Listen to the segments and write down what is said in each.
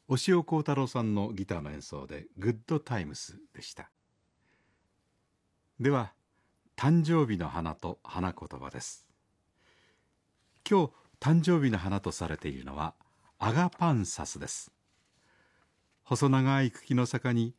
押尾幸太郎さんのギターの演奏でグッドタイムスでした。では、誕生日の花と花言葉です。今日誕生日の花とされているのはアガパンサスです。細長い茎の先に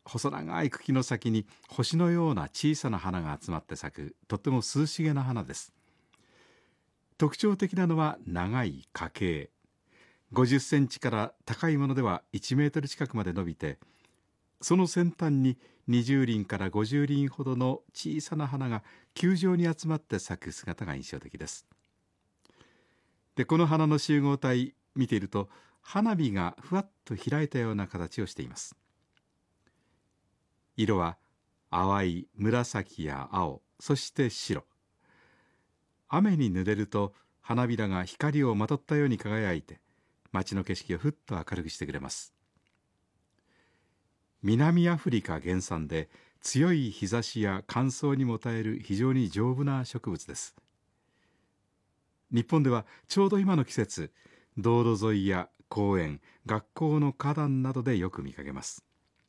星のような小さな花が集まって咲く、とっても涼しげな花です。特徴的なのは長い花茎、50センチから高いものでは1メートル近くまで伸びて、その先端に20輪から50輪ほどの小さな花が球状に集まって咲く姿が印象的です。で、この花の集合体見ていると、花火がふわっと開いたような形をしています。色は淡い紫や青、そして白。雨に濡れると花びらが光をまとったように輝いて、街の景色をふっと明るくしてくれます。南アフリカ原産で、強い日差しや乾燥にも耐える非常に丈夫な植物です。日本ではちょうど今の季節、道路沿いや公園、学校の花壇などでよく見かけます。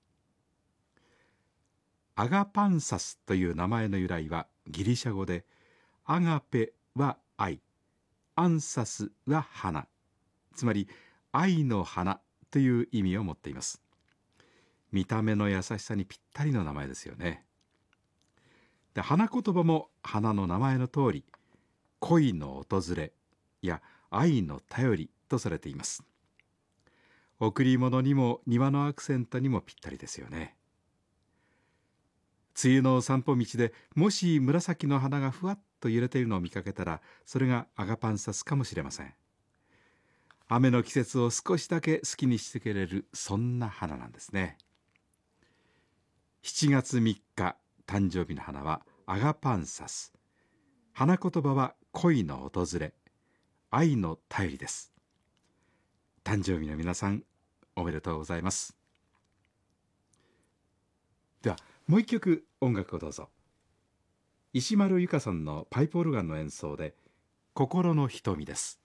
アガパンサスという名前の由来はギリシャ語で、アガペは愛、アンサスは花、つまり愛の花という意味を持っています。見た目の優しさにぴったりの名前ですよね。で、花言葉も花の名前の通り、恋の訪れや愛の頼りとされています。贈り物にも庭のアクセントにもぴったりですよね。梅雨の散歩道でもし紫の花がふわっと揺れているのを見かけたら、それがアガパンサスかもしれません。雨の季節を少しだけ好きにしてくれる、そんな花なんですね。7月3日、誕生日の花はアガパンサス。花言葉は恋の訪れ、愛の頼りです。誕生日の皆さん、おめでとうございます。では、もう一曲音楽をどうぞ。石丸由佳さんのパイプオルガンの演奏で、心の瞳です。